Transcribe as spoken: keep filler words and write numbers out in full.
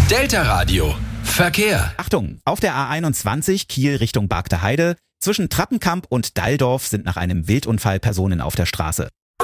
Delta Radio. Verkehr. Achtung, auf der A einundzwanzig Kiel Richtung Bargter Heide. Zwischen Trappenkamp und Dalldorf sind nach einem Wildunfall Personen auf der Straße.